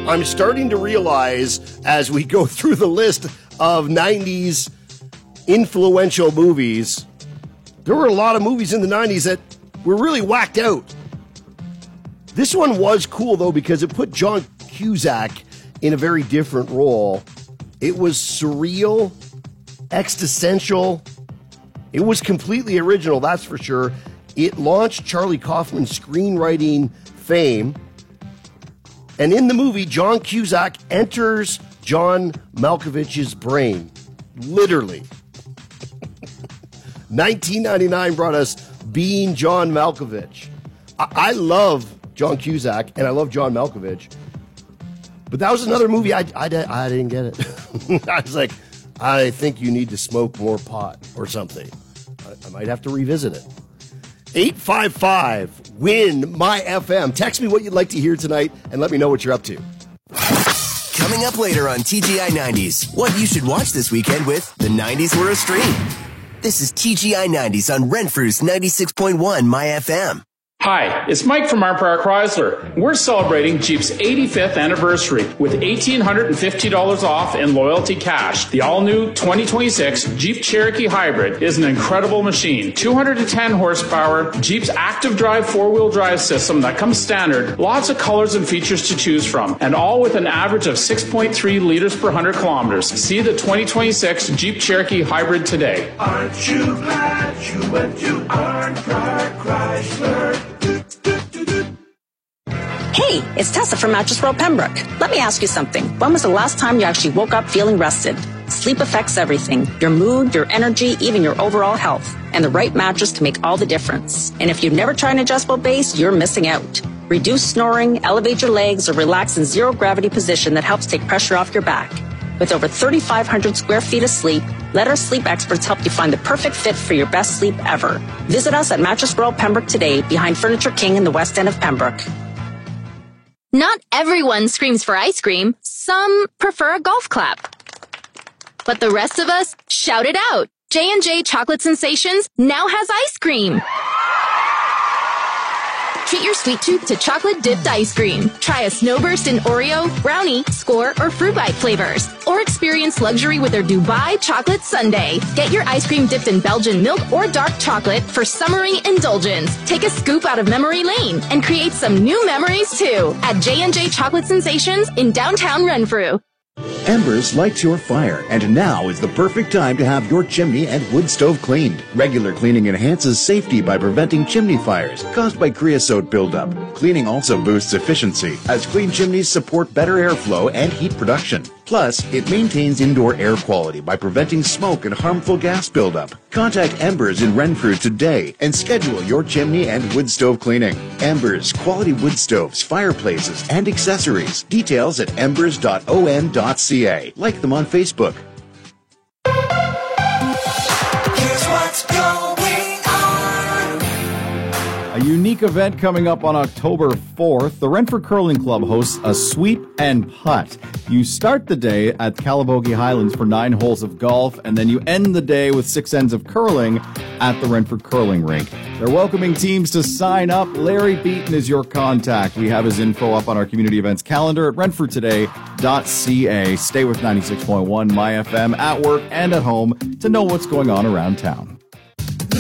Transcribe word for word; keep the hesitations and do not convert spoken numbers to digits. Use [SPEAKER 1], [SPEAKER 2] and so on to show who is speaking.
[SPEAKER 1] I'm starting to realize as we go through the list of nineties influential movies, there were a lot of movies in the nineties that were really whacked out. This one was cool, though, because it put John Cusack in a very different role. It was surreal, existential. It was completely original, that's for sure. It launched Charlie Kaufman's screenwriting fame. And in the movie, John Cusack enters John Malkovich's brain. Literally. nineteen ninety-nine brought us Being John Malkovich. I, I love John Cusack, and I love John Malkovich. But that was another movie I, I, I didn't get it. I was like, I think you need to smoke more pot or something. I, I might have to revisit it. eight five five, W I N, my F M. Text me what you'd like to hear tonight and let me know what you're up to.
[SPEAKER 2] Coming up later on T G I nineties, what you should watch this weekend with The nineties Were a Stream. This is T G I nineties on Renfrew's ninety-six point one My F M.
[SPEAKER 3] Hi, it's Mike from Armpark Chrysler. We're celebrating Jeep's eighty-fifth anniversary with one thousand eight hundred fifty dollars off in loyalty cash. The all-new twenty twenty-six Jeep Cherokee Hybrid is an incredible machine. two hundred ten horsepower, Jeep's active drive four-wheel drive system that comes standard, lots of colors and features to choose from, and all with an average of six point three liters per one hundred kilometers. See the twenty twenty-six Jeep Cherokee Hybrid today.
[SPEAKER 4] Aren't you glad you went to Armpark Chrysler?
[SPEAKER 5] Hey, it's Tessa from Mattress World Pembroke. Let me ask you something. When was the last time you actually woke up feeling rested? Sleep affects everything. Your mood, your energy, even your overall health. And the right mattress can make all the difference. And if you've never tried an adjustable base, you're missing out. Reduce snoring, elevate your legs, or relax in zero gravity position that helps take pressure off your back. With over thirty-five hundred square feet of sleep, let our sleep experts help you find the perfect fit for your best sleep ever. Visit us at Mattress World Pembroke today, behind Furniture King in the west end of Pembroke.
[SPEAKER 6] Not everyone screams for ice cream. Some prefer a golf clap. But the rest of us shout it out. J and J Chocolate Sensations now has ice cream. Treat your sweet tooth to chocolate-dipped ice cream. Try a Snowburst in Oreo, brownie, score, or fruit bite flavors. Or experience luxury with their Dubai Chocolate Sundae. Get your ice cream dipped in Belgian milk or dark chocolate for summery indulgence. Take a scoop out of memory lane and create some new memories, too, at J and J Chocolate Sensations in downtown Renfrew.
[SPEAKER 7] Embers lights your fire, and now is the perfect time to have your chimney and wood stove cleaned. Regular cleaning enhances safety by preventing chimney fires caused by creosote buildup. Cleaning also boosts efficiency, as clean chimneys support better airflow and heat production. Plus, it maintains indoor air quality by preventing smoke and harmful gas buildup. Contact Embers in Renfrew today and schedule your chimney and wood stove cleaning. Embers, quality wood stoves, fireplaces, and accessories. Details at embers dot o n dot c a. Like them on Facebook.
[SPEAKER 4] Here's what's going on.
[SPEAKER 8] A unique event coming up on October fourth. The Renfrew Curling Club hosts a sweep and putt. You start the day at Calabogie Highlands for nine holes of golf, and then you end the day with six ends of curling at the Renfrew Curling Rink. They're welcoming teams to sign up. Larry Beaton is your contact. We have his info up on our community events calendar at renfrew today dot c a. Stay with ninety-six point one My F M at work and at home to know what's going on around town.